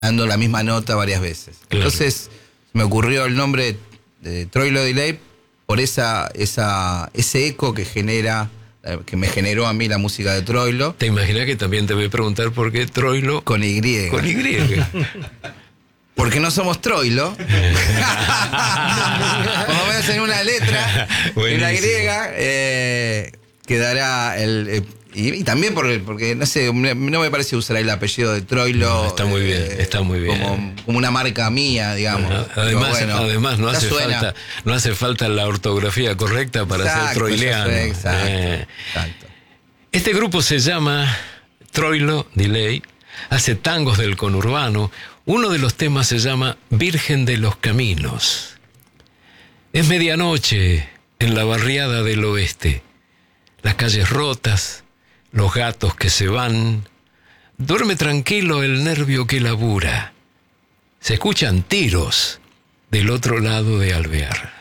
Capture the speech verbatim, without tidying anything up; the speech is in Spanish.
dando la misma nota varias veces. Claro. Entonces me ocurrió el nombre de Troilo Delay por esa, esa, ese eco que genera, que me generó a mí la música de Troilo. ¿Te imaginas que también te voy a preguntar por qué Troilo? Con Y. Con Y. Porque no somos Troilo. Por lo menos en una letra, en la Y, eh, quedará el... el y, y también por, porque, no sé, no me parece usar el apellido de Troilo. No, está muy bien, eh, está muy bien. Como, como una marca mía, digamos. Además, bueno, además no, hace falta, no hace falta la ortografía correcta para exacto, ser troileano. Fue, exacto, eh. exacto. Este grupo se llama Troilo Delay, hace tangos del conurbano. Uno de los temas se llama Virgen de los Caminos. Es medianoche en la barriada del oeste. Las calles rotas, los gatos que se van. Duerme tranquilo el nervio que labura. Se escuchan tiros del otro lado de Alvear.